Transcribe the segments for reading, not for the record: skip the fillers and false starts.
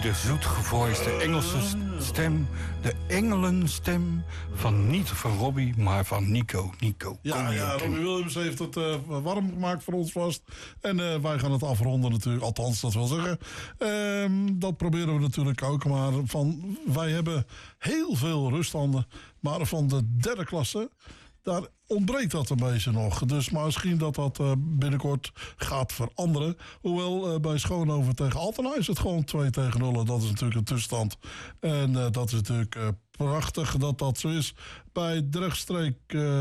de zoetgevoiste Engelse stem, de engelenstem van Robbie, maar van Nico. Ja, Robbie Williams heeft het warm gemaakt voor ons vast. En wij gaan het afronden natuurlijk, althans dat wil zeggen. Dat proberen we natuurlijk ook, maar wij hebben heel veel ruststanden. Maar van de derde klasse, daar ontbreekt dat een beetje nog. Dus maar misschien dat binnenkort gaat veranderen. Hoewel bij Schoonhoven tegen Altena is het gewoon 2-0. Dat is natuurlijk een tussenstand. En dat is natuurlijk prachtig dat zo is. Bij Drechtstreek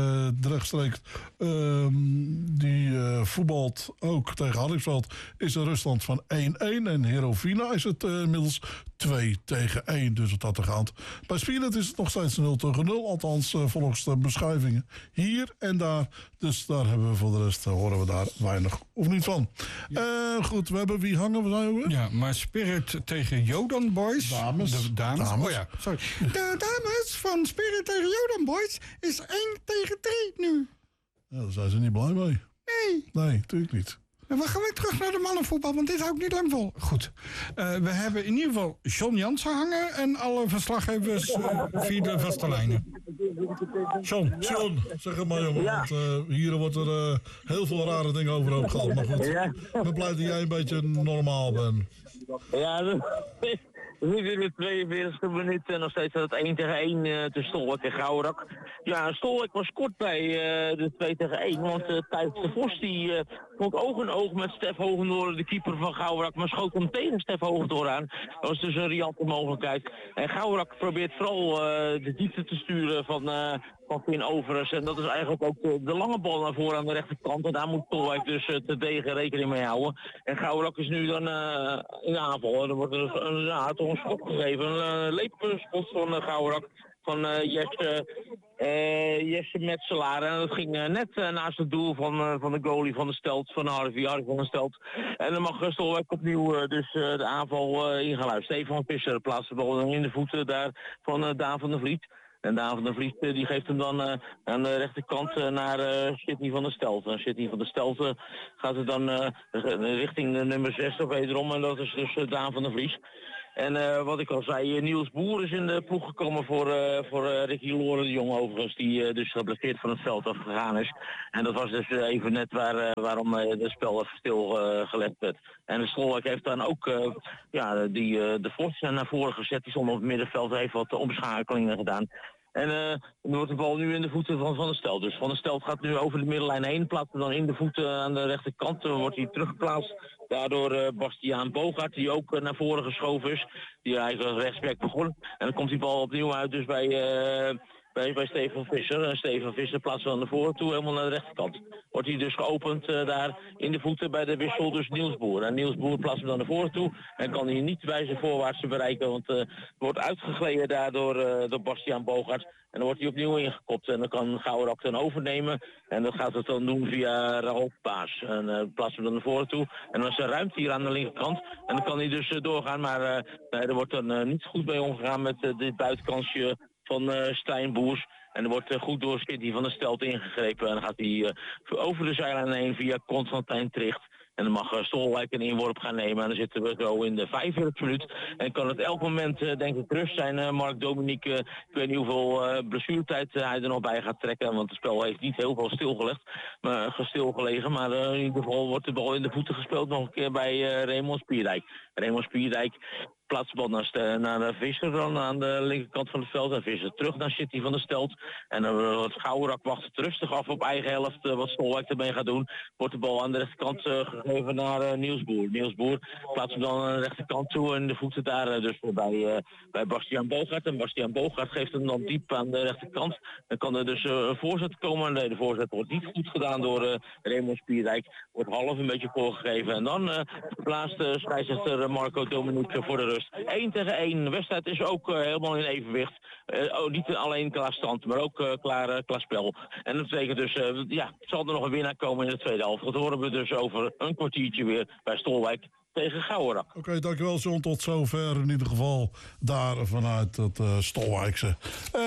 die voetbalt ook tegen Hardingsveld, is de ruststand van 1-1. En Herovina is het inmiddels 2-1. Dus op dat gaat. Bij Spielet is het nog steeds 0-0. Althans volgens de beschrijvingen hier en daar. Dus daar hebben we voor de rest horen we daar weinig of niet van. Ja. Goed, we hebben wie hangen we? Ja, maar Spirit tegen Jodan Boys. Dames. De dames. Oh ja, sorry. De dames van Spirit tegen Jodan Boys is 1-3 nu. Ja, daar zijn ze niet blij mee. Nee, natuurlijk niet. En we gaan weer terug naar de mannenvoetbal, want dit hou ik niet lang vol. Goed. We hebben in ieder geval John Jansen hangen en alle verslaggevers via de vaste lijnen. John, zeg het maar jongen. Ja. Want hier wordt er heel veel rare dingen overhoop gehad. Maar goed, ik ben blij dat jij een beetje normaal bent. Ja, we zitten in de 42e minuut en nog steeds het 1-1 tussen Stolwijk en Gouwrak. Ja, Stolwijk was kort bij de 2-1, want Thijs de Vos die stond oog in oog met Stef Hogendoorn, de keeper van Gouwrak, maar schoot hem tegen Stef Hogendoorn aan. Dat was dus een riante mogelijkheid. En Gouwrak probeert vooral de diepte te sturen van Finn Overes. En dat is eigenlijk ook de lange bal naar voren aan de rechterkant. En daar moet Stolwijk dus te degen rekening mee houden. En Gouwrak is nu dan in de aanval. En er wordt toch een schop gegeven. Een leepschot van Gouwrak. Van Jesse Metselaar. En dat ging net naast het doel van de goalie van de Stelt. Van Harvey van de Stelt. En dan mag Stolwijk opnieuw dus de aanval in gaan luisteren. Stefan Visser plaatst de bal in de voeten daar van Daan van der Vliet. En Daan van der Vliet die geeft hem dan aan de rechterkant naar Sidney van der Stelt. En Sidney van der Stelt gaat er dan richting de nummer 6 wederom. En dat is dus Daan van der Vlies. En wat ik al zei, Niels Boer is in de ploeg gekomen voor Ricky Loren de Jong overigens. Die dus geblesseerd van het veld afgegaan is. En dat was dus even net waarom het spel even stilgelegd werd. En de Stolwijk heeft dan ook de Vos naar voren gezet. Die stond op het middenveld, heeft wat omschakelingen gedaan. En dan wordt de bal nu in de voeten van der Stelt. Dus Van der Stelt gaat nu over de middenlijn heen. Plaatst dan in de voeten aan de rechterkant. Dan wordt hij teruggeplaatst. Daardoor Bastiaan Bogaert, die ook naar voren geschoven is. Die eigenlijk rechtsback begon. En dan komt die bal opnieuw uit dus bij Stefan Visser. En Stefan Visser plaatst dan naar voren toe, helemaal naar de rechterkant. Wordt hij dus geopend daar in de voeten bij de wissel, dus Niels Boer. En Niels Boer plaatst hem dan naar voren toe. En kan hij niet bij zijn voorwaartse bereiken, want wordt uitgegleden daardoor door Bastiaan Bogaert. En dan wordt hij opnieuw ingekopt. En dan kan Gouwrak dan overnemen. En dat gaat het dan doen via Ralf Paas. En plaatsen we dan naar voren toe. En dan is er ruimte hier aan de linkerkant. En dan kan hij dus doorgaan. Maar er wordt dan niet goed mee omgegaan met dit buitenkansje van Stijn Boers. En er wordt goed door Sidney van der Stelt ingegrepen. En dan gaat hij over de zijlijn heen via Constantijn Tricht. En dan mag Stolwijk een inworp gaan nemen. En dan zitten we zo in de 45e minuut. En kan het elk moment denk ik rust zijn. Mark Dominique, ik weet niet hoeveel blessuretijd hij er nog bij gaat trekken. Want het spel heeft niet heel veel stilgelegen. Maar in ieder geval wordt de bal in de voeten gespeeld nog een keer bij Raymond Spierdijk. Raymond Spierdijk plaatst de bal naar Visser dan aan de linkerkant van het veld. En Visser terug naar City van der Stelt. En dan wordt Gouwrak wacht het rustig af op eigen helft. Wat Stolwijk ermee gaat doen. Wordt de bal aan de rechterkant gegeven naar Niels Boer. Niels Boer plaatst hem dan aan de rechterkant toe. En de voeten daar dus bij Bastiaan Bogaert. En Bastiaan Bogaert geeft hem dan diep aan de rechterkant. Dan kan er dus een voorzet komen. Nee, de voorzet wordt niet goed gedaan door Raymond Spierdijk. Wordt half een beetje voorgegeven. En dan blaast scheidsrechter Marco Dominique voor de rust. 1-1. De wedstrijd is ook helemaal in evenwicht. Niet alleen qua stand, maar ook klaar spel. En dat betekent dus, zal er nog een winnaar komen in de tweede helft. Dat horen we dus over een kwartiertje weer bij Stolwijk tegen Gouwrak. Oké, dankjewel John. Tot zover in ieder geval daar vanuit het Stolwijkse.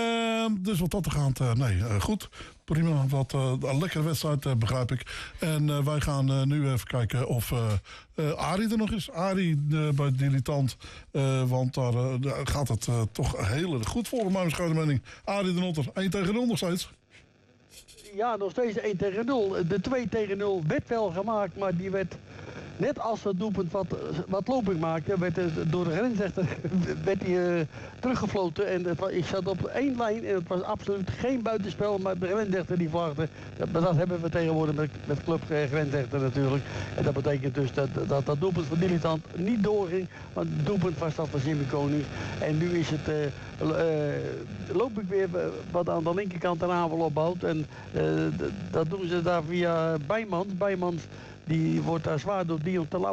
Dus wat dat er gaat, goed. Prima, een lekkere wedstrijd, begrijp ik. En wij gaan nu even kijken of Arie er nog is. Arie bij Dilettant, want daar gaat het toch heel goed voor, mijn schone mening. Arie de Notter, 1-0 nog steeds. Ja, nog steeds 1-0. De 2-0 werd wel gemaakt, maar die werd... Net als het doelpunt wat Loping maakte, werd door de grensrechter teruggefloten. En ik zat op één lijn en het was absoluut geen buitenspel, maar de grensrechter die vlagde. Dat hebben we tegenwoordig met club grensrechter natuurlijk. En dat betekent dus dat doelpunt van Dilettant niet doorging, want het doelpunt was dat van Jimmy Koning. En nu is het Loping weer wat aan de linkerkant een aanval opbouwt. En dat doen ze daar via Bijmans. Die wordt daar zwaar door Dion Terlouw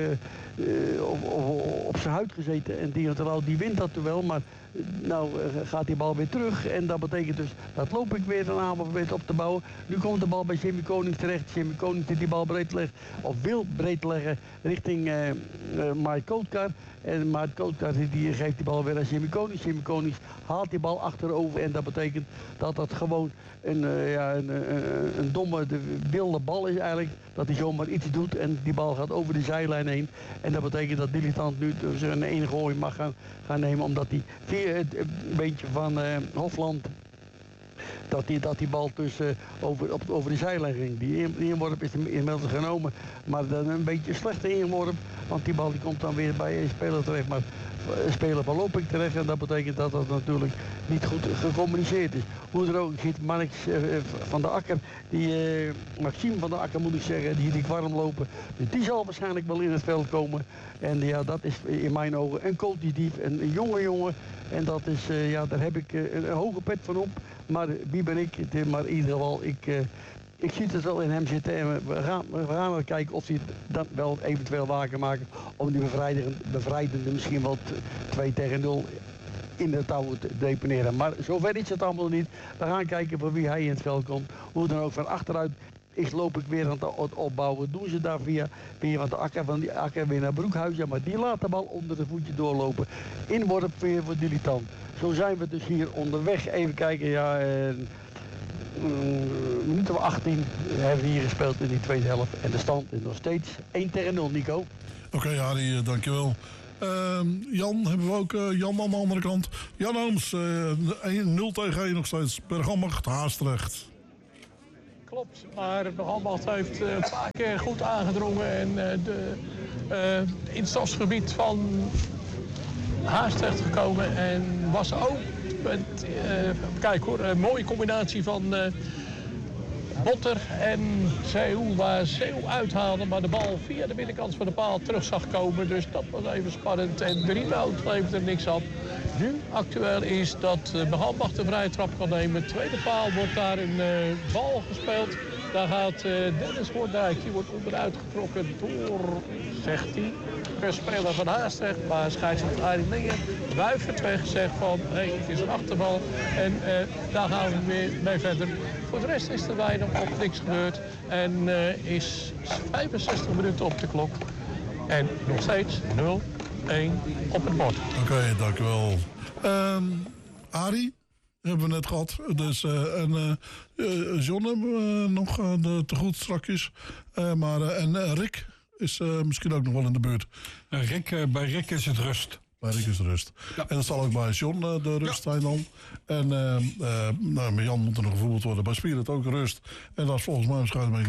op zijn huid gezeten. En Dion Terlouw die wint dat duel, maar nou gaat die bal weer terug. En dat betekent dus dat Loping weer een aanval probeert op te bouwen. Nu komt de bal bij Jimmy Konings terecht. Jimmy Konings die bal breed legt, of wil breed leggen richting Mike Kootkar. En Mike Kootkar die geeft die bal weer aan Jimmy Konings. Jimmy Konings haalt die bal achterover en dat betekent dat dat gewoon een domme, wilde bal is eigenlijk. Dat hij zomaar iets doet en die bal gaat over de zijlijn heen. En dat betekent dat Dilettant nu zijn enige gooi mag gaan nemen, omdat hij via het beentje van Hofland dat die bal over de zijlijn ging. Die inworp is inmiddels genomen, maar dan een beetje slechte inworp, want die bal die komt dan weer bij een speler terecht, maar een speler van Loping terecht en dat betekent dat dat natuurlijk niet goed gecommuniceerd is. Hoe er ook zit van de Akker, Maxime van de Akker moet ik zeggen, die warm lopen, die zal waarschijnlijk wel in het veld komen. En ja, dat is in mijn ogen een collectief, een jonge jongen. En dat is, daar heb ik een hoge pet van op. Maar wie ben ik? Maar in ieder geval, ik zie het wel in hem zitten. En we gaan er kijken of hij dat wel eventueel waar kan maken. Om die bevrijdende misschien wel 2-0 in de touw te deponeren. Maar zover is het allemaal niet. We gaan kijken voor wie hij in het veld komt. Hoe dan ook van achteruit loop ik weer aan het opbouwen. Doen ze daar via want de Akker weer naar Broekhuizen. Maar die laat de bal onder de voetje doorlopen. Inworp weer voor Dilettant. Zo zijn we dus hier onderweg. Even kijken, minuten 18 hebben we hier gespeeld in die tweede helft. En de stand is nog steeds 1-0, Nico. Oké, Harry, dankjewel. Jan hebben we ook. Jan aan de andere kant. Jan Ooms, 0-1 nog steeds. Bergambacht, Haastrecht. Klopt, maar Bergambacht heeft een paar keer goed aangedrongen. En in het strafgebied van Haastrecht gekomen. En was ook kijk hoor, een mooie combinatie van Botter en Zeeuw, waar Zeeuw uithaalde, maar de bal via de binnenkant van de paal terug zag komen. Dus dat was even spannend en de rebound levert er niks op. Nu actueel is dat Bergambacht de vrije trap kan nemen. Tweede paal wordt daar een bal gespeeld. Daar gaat Dennis Hoordijk, die wordt onderuit getrokken door, zegt hij, een speler van Haastrecht. Maar scheidsrechter Arie Meyer wuifend weg, zegt van, het is een achterbal. En daar gaan we weer mee verder. Voor de rest is er weinig of niks gebeurd. En is 65 minuten op de klok. En nog steeds 0-1 op het bord. Oké, dank u wel. Arie? Hebben we net gehad. Dus, John hebben we nog te goed strakjes. En Rick is misschien ook nog wel in de buurt. Bij Rick is het rust. Bij Rick is de rust. Ja. En dat zal ook bij John de rust zijn dan. En bij Jan moet er nog gevoeld worden. Bij Spirit ook rust. En dat is volgens mij waarschijnlijk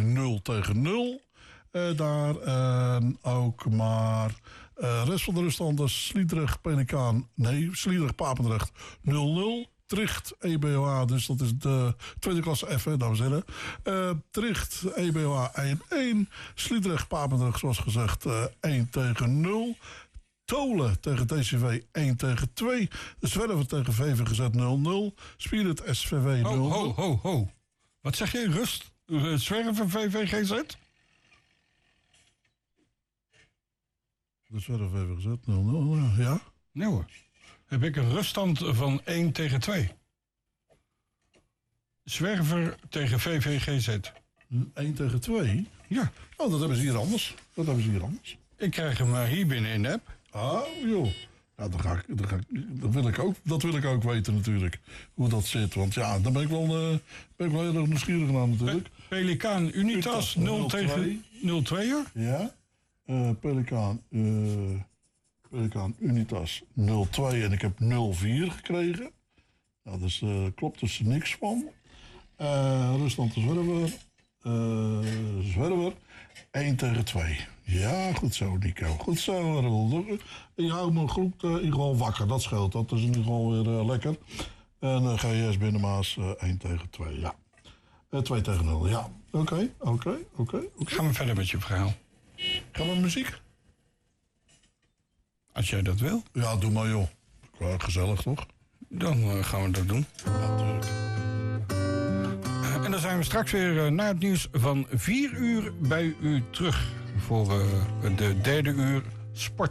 0-0. Daar ook maar... rest van de ruststanden Sliedrecht, Pelikaan. Nee, Sliedrecht, Papendrecht 0-0. Tricht, EBOA, dus dat is de tweede klasse F, dames en heren. Tricht, EBOA 1-1. Sliedrecht, Papendrecht, zoals gezegd, 1-0. Tolen tegen TCV 1-2. De Zwerver tegen VVGZ 0-0. Spirit SVW 0-0. Ho. Wat zeg je? Rust? Zwerver VVGZ? De Zwerver VVGZ 0-0, ja. Nee hoor. Heb ik een ruststand van 1-2. Zwerver tegen VVGZ. 1-2? Ja. Oh, dat hebben ze hier anders. Ik krijg hem maar hier binnen in de app. Ah, joh. Ja, dat wil ik ook weten natuurlijk. Hoe dat zit. Want ja, daar ben ik wel heel erg nieuwsgierig naar natuurlijk. Pelikaan Unitas 0 tegen 0-2er. Ja. Pelikaan Unitas 0-2 en ik heb 0-4 gekregen. Nou, dus klopt dus niks van. Rusland de Zwerver. 1 tegen 2. Ja, goed zo, Nico. Goed zo, Roel. Je houdt me goed in ieder geval wakker. Dat scheelt. Dat is in ieder geval weer lekker. En GS Binnenmaas 1 tegen 2. Ja. 2 tegen 0. Ja. Oké. Gaan we verder met je verhaal. Gaan we muziek? Als jij dat wil. Ja, doe maar joh. Gezellig toch? Dan gaan we dat doen. Ja, natuurlijk. En dan zijn we straks weer na het nieuws van 4 uur bij u terug. Voor de derde uur sport.